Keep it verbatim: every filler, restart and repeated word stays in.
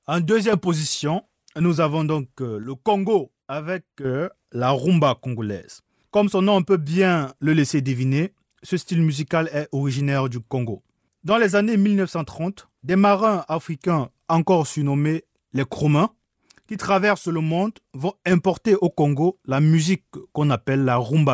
En deuxième position, nous avons donc euh, le Congo avec euh, la rumba congolaise. Comme son nom peut bien le laisser deviner, ce style musical est originaire du Congo. Dans les années mille neuf cent trente, des marins africains encore surnommés les Cro-Mains, qui traversent le monde, vont importer au Congo la musique qu'on appelle la rumba